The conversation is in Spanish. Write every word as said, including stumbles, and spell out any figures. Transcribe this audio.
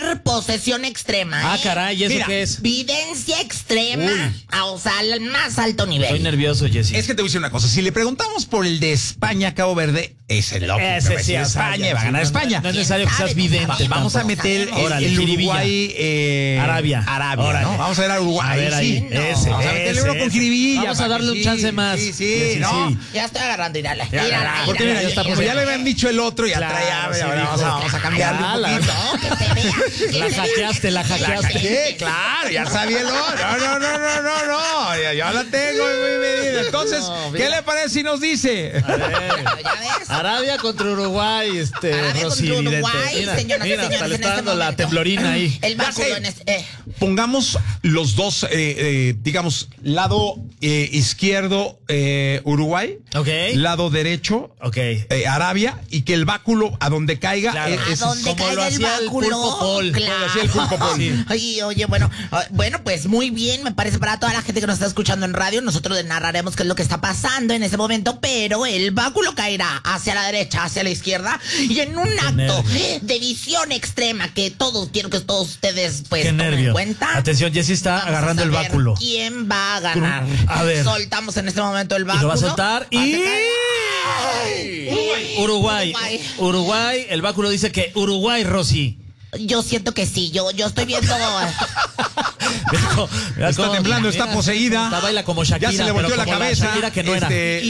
tener posesión extrema. Ah, ¿eh? caray, ¿y eso Mira, qué es? Videncia extrema. Uy. A, o sea, al más alto nivel. Estoy nervioso, Jessy. Es que te voy a decir una cosa. Si le preguntamos por el de España, Cabo Verde, es el lógico. Ese va a sí, decir o sea, España, ya, va a ganar sí, España. No es necesario que seas vidente. sabemos, Vamos a tampoco. meter el, Órale, el jiribilla. Uruguay. Eh, Arabia. Arabia, Órale. ¿no? Vamos a ver a Uruguay. A ver ahí, sí. ese, Vamos a meterle ese, uno con ese. jiribilla. Vamos a para darle que un sí, chance más. Sí, sí, Sí, sí, ¿no? sí. Ya estoy agarrando, irala. Ya, Irala, ya, porque irala, mira, ya, está, irala, como ya le irala. habían dicho el otro, ya Claro, traía. sí, ahora dijo. vamos, a, vamos a cambiarle Ah, un la- poquito. Que se vea, que La se vea. hackeaste, la hackeaste. ¿Qué? Claro, ya sabía el otro. No, no, no, no, no, no. Ya, ya la tengo muy medida. Entonces, No, ¿qué le parece si nos dice? A ver. Ya ves. Arabia contra Uruguay, este, Arabia Rosy, contra vidente. Uruguay, Mira, señoras y mira, señores, hasta le en está este dando la momento. temblorina ahí. El Ya báculo sé. en este, eh. Pongamos los dos, eh, eh, digamos, lado eh, izquierdo eh, Uruguay, Ok. lado derecho Ok. eh, Arabia, y que el báculo a donde caiga Claro. eh, A es- donde como lo caiga el hacía el báculo. Pulpo Paul. Claro. Como lo hacía el Pulpo Paul. Sí. Ay, oye, bueno, ah, bueno, pues muy bien, me parece para toda la gente que nos está escuchando en radio. Nosotros le narraremos qué es lo que está pasando en ese momento, pero el báculo caerá hacia la derecha, hacia la izquierda, y en un acto nervios. de visión extrema que todos, quiero que todos ustedes pues Qué tomen en nervio. cuenta. Atención, Jessy está Vamos a agarrando el saber báculo. ¿Quién va a ganar? A ver. Soltamos en este momento el Y báculo. lo va a soltar y... Hace caer. Uruguay. Uruguay. Uruguay. El báculo dice que Uruguay, Rosy. Yo siento que sí, yo, yo estoy viendo. Mira cómo- mira está cómo- temblando, mira, está poseída. Está baila como Shakira, Ya se le pero volteó la como cabeza. Shakira que no Este, era.